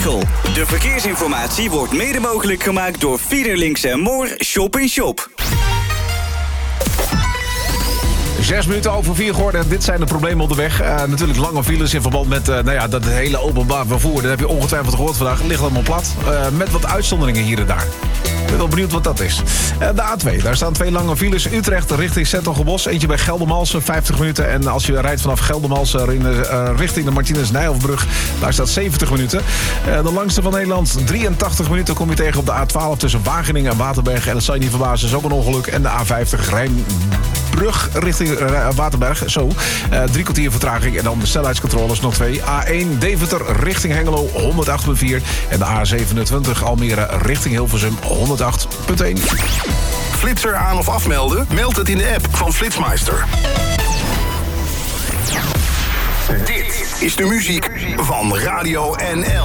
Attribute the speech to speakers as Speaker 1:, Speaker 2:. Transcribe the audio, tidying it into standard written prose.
Speaker 1: Wegenriegel. De verkeersinformatie wordt mede mogelijk gemaakt door Fiederlinks en Moor Shop in Shop.
Speaker 2: 6 minuten over 4 geworden en dit zijn de problemen op de weg. Natuurlijk lange files in verband met dat hele openbaar vervoer. Dat heb je ongetwijfeld gehoord vandaag. Ligt allemaal plat. Met wat uitzonderingen hier en daar. Ik ben wel benieuwd wat dat is. De A2, daar staan 2 lange files. Utrecht richting Zettelgebos. Eentje bij Geldermalsen, 50 minuten. En als je rijdt vanaf Geldermalsen richting de Martinez-Nijhoffbrug, daar staat 70 minuten. De langste van Nederland, 83 minuten kom je tegen op de A12 tussen Wageningen en Waterberg. En dat zal je niet verbazen, is ook een ongeluk. En de A50 Rijnbrug richting Waterberg. Zo, 3 kwartier vertraging. En dan de snelheidscontroles nog 2. A1 Deventer richting Hengelo, 108,4. En de A27 Almere richting Hilversum, 108,1.
Speaker 3: Flitser aan of afmelden? Meld het in de app van Flitsmeister. Dit is de muziek van Radio NL.